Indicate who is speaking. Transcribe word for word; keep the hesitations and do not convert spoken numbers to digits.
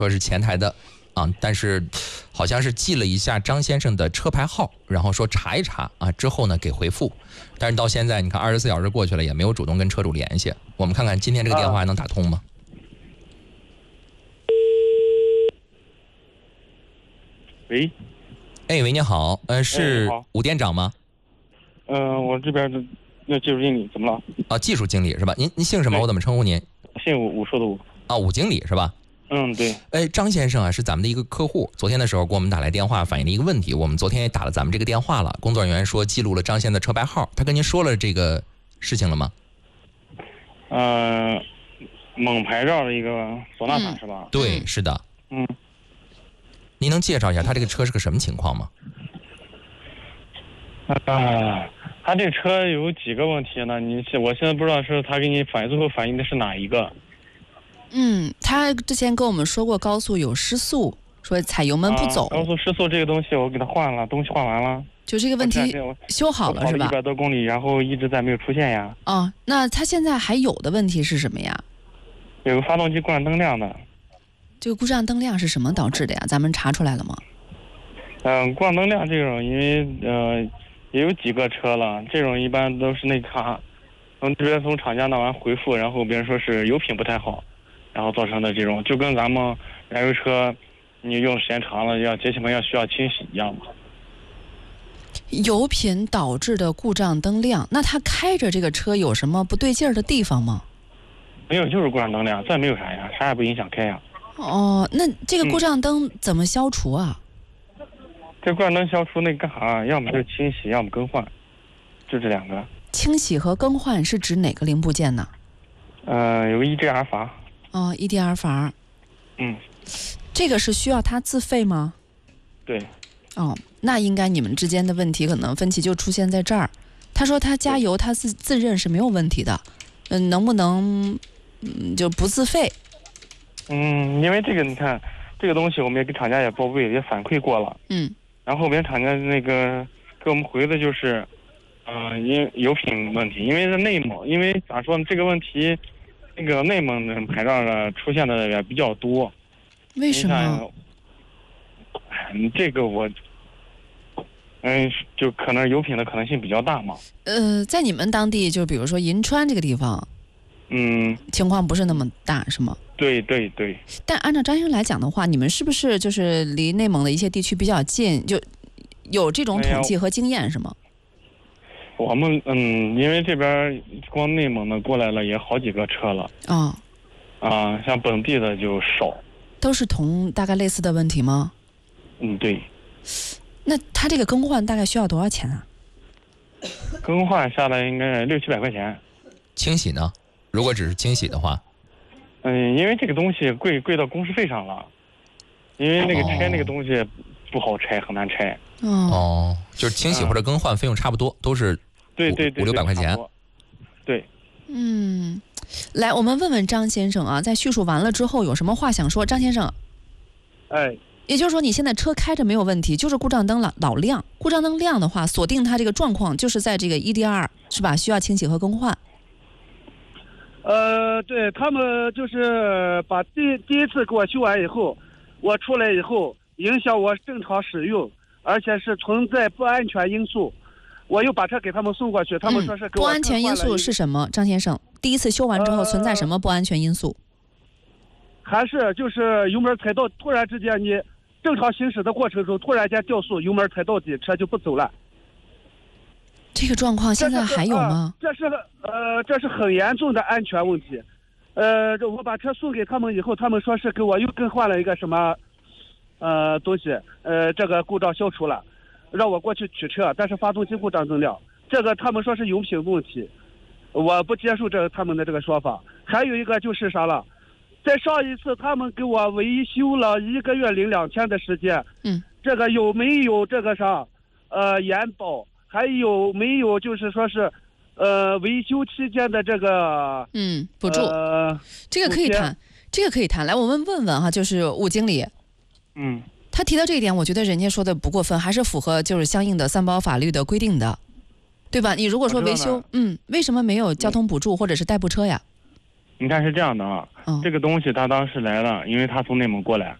Speaker 1: 说是前台的啊，但是好像是记了一下张先生的车牌号，然后说查一查啊，之后呢给回复。但是到现在你看二十四小时过去了，也没有主动跟车主联系。我们看看今天这个电话还能打通吗？
Speaker 2: 喂，
Speaker 1: 哎喂，你好，呃，是武店长吗？
Speaker 2: 嗯、呃，我这边的那技术经理怎么了？
Speaker 1: 啊，技术经理是吧？您您姓什么？我怎么称呼您？
Speaker 2: 姓武，武术的武。
Speaker 1: 啊，武经理是吧？
Speaker 2: 嗯，对。
Speaker 1: 哎，张先生啊，是咱们的一个客户，昨天的时候给我们打来电话，反映了一个问题。我们昨天也打了咱们这个电话了，工作人员说记录了张先生的车牌号，他跟您说了这个事情了吗？
Speaker 2: 嗯、呃，蒙牌照的一个索纳塔、嗯、是吧？
Speaker 1: 对，是的。
Speaker 2: 嗯。
Speaker 1: 您能介绍一下他这个车是个什么情况吗？
Speaker 2: 啊，他这车有几个问题呢？你我现在不知道是他给你反映最后反映的是哪一个。
Speaker 3: 嗯，他之前跟我们说过高速有失速，说踩油门不走。
Speaker 2: 啊、高速失速这个东西我给他换了，东西换完了。
Speaker 3: 就这个问题修好了是吧？
Speaker 2: 一百多公里，然后一直在没有出现呀。
Speaker 3: 哦，那他现在还有的问题是什么呀？
Speaker 2: 有个发动机故障灯亮的。
Speaker 3: 这个故障灯亮是什么导致的呀？咱们查出来了吗？
Speaker 2: 嗯、呃，故障灯亮这种，因为呃也有几个车了，这种一般都是那卡，从这边从厂家那完回复，然后别人说是油品不太好，然后造成的这种，就跟咱们燃油车你用时间长了要节气门要需要清洗一样嘛。
Speaker 3: 油品导致的故障灯亮，那他开着这个车有什么不对劲儿的地方吗？
Speaker 2: 没有，就是故障灯亮，再没有啥呀，啥也不影响开呀。
Speaker 3: 哦，那这个故障灯怎么消除啊？
Speaker 2: 嗯、这故障灯消除那干啥？要么就是清洗，要么更换，就这两个。
Speaker 3: 清洗和更换是指哪个零部件呢？
Speaker 2: 呃，有个 E D R 阀。
Speaker 3: 哦 ，E D R 阀。
Speaker 2: 嗯。
Speaker 3: 这个是需要他自费吗？
Speaker 2: 对。
Speaker 3: 哦，那应该你们之间的问题可能分歧就出现在这儿。他说他加油他自自认是没有问题的，嗯，能不能嗯就不自费？
Speaker 2: 嗯，因为这个你看，这个东西我们也给厂家也报备，也反馈过了。
Speaker 3: 嗯。
Speaker 2: 然后别人厂家那个给我们回的就是，嗯、呃，因油品问题，因为是内蒙，因为咋说呢，这个问题，那个内蒙的牌照呢出现的也比较多。
Speaker 3: 为什么？
Speaker 2: 嗯，这个我，嗯，就可能油品的可能性比较大嘛。
Speaker 3: 呃，在你们当地，就比如说银川这个地方，
Speaker 2: 嗯，
Speaker 3: 情况不是那么大，是吗？
Speaker 2: 对对对。
Speaker 3: 但按照张先生来讲的话，你们是不是就是离内蒙的一些地区比较近，就有这种统计和经验，是吗？
Speaker 2: 我们嗯，因为这边光内蒙的过来了也好几个车了。
Speaker 3: 哦。
Speaker 2: 啊，像本地的就少。
Speaker 3: 都是同大概类似的问题吗？
Speaker 2: 嗯，对。
Speaker 3: 那他这个更换大概需要多少钱啊？
Speaker 2: 更换下来应该六七百块钱。
Speaker 1: 清洗呢？如果只是清洗的话，
Speaker 2: 嗯，因为这个东西贵贵到工时费上了，因为那个拆那个东西不好拆，很难拆。
Speaker 3: 哦，
Speaker 1: 哦，就是清洗或者更换费用差不多，都是
Speaker 2: 对对对
Speaker 1: 五六百块钱。
Speaker 2: 对。
Speaker 3: 嗯，来，我们问问张先生啊，在叙述完了之后有什么话想说？张先生，
Speaker 2: 哎，
Speaker 3: 也就是说你现在车开着没有问题，就是故障灯老老亮，故障灯亮的话，锁定它这个状况就是在这个 E D R 是吧？需要清洗和更换。
Speaker 4: 呃，对他们就是把第第一次给我修完以后，我出来以后影响我正常使用，而且是存在不安全因素。我又把车给他们送过去，他们说是给我、
Speaker 3: 嗯、不安全因素是什么？张先生，第一次修完之后存在什么不安全因素？
Speaker 4: 呃、还是就是油门踩到，突然之间你正常行驶的过程中突然间掉速，油门踩到底，车就不走了。
Speaker 3: 这个状况现在还有吗？
Speaker 4: 这是呃，这是很严重的安全问题。呃，我把车送给他们以后，他们说是给我又更换了一个什么呃东西，呃，这个故障消除了。让我过去取车，但是发动机故障灯亮，这个他们说是油品问题，我不接受这他们的这个说法。还有一个就是啥了，在上一次他们给我维修了一个月零两天的时间，
Speaker 3: 嗯，
Speaker 4: 这个有没有这个啥，呃，延保，还有没有就是说是，呃，维修期间的这个
Speaker 3: 嗯补助，
Speaker 4: 呃，
Speaker 3: 这个可以谈，这个可以谈。来，我们问问哈，就是吴经理，
Speaker 2: 嗯。
Speaker 3: 他提到这一点，我觉得人家说的不过分，还是符合就是相应的三包法律的规定的，对吧？你如果说维修，嗯，为什么没有交通补助或者是代步车呀？
Speaker 2: 你看是这样的啊，
Speaker 3: 嗯
Speaker 2: 这个东西他当时来了，因为他从内蒙过来，